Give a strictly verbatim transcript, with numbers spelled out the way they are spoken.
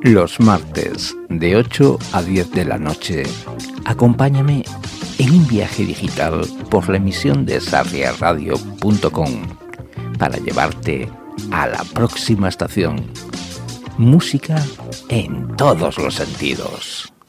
Los martes de ocho a diez de la noche, acompáñame en un viaje digital por la emisión de sarria radio punto com para llevarte a la próxima estación. Música en todos los sentidos.